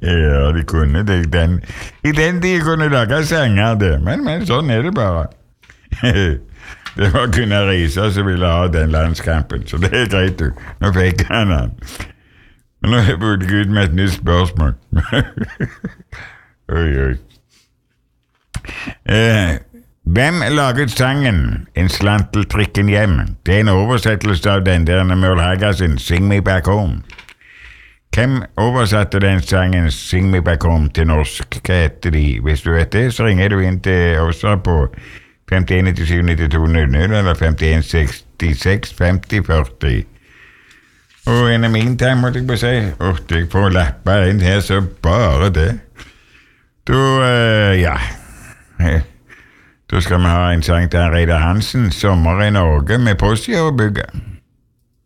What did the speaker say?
Ja, de kunne det. I den tid kunne de lage sanger, det. Men sånn er det bare. Det var kun Risa som ville ha den landskampen, så det er greit, du. Nå fikk han den. Men nå har jeg brukt ut med et nytt spørsmål. Oi. Hvem laget sangen En slant til trikken hjem? Det er en oversettelse av den der Merle Haggard sin Sing Me Back Home. Hvem oversatte den sangen Sing Me Back Home til norsk? Hva heter de? Hvis du vet det, så ringer du inn til oss på 51979200 eller 51665040. Og in the meantime, måtte jeg bare si, jeg får lapper inn her, så bare det. Da skal vi ha en sang til Reidar Hansen, Sommer i Norge, med Possi og Bugge.